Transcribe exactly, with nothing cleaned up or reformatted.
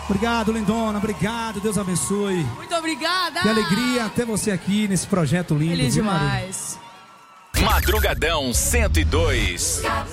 Obrigado, lindona, obrigado, Deus abençoe. Muito obrigada. Que alegria ter você aqui nesse projeto lindo. Feliz viu, Maru? demais. Madrugadão cento e dois.